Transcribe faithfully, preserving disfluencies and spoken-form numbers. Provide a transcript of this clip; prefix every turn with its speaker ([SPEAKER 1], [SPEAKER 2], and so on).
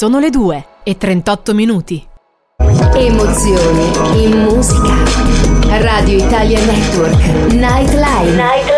[SPEAKER 1] Sono le due e trentotto minuti.
[SPEAKER 2] Emozioni in musica. Radio Italia Network Nightline. Nightline.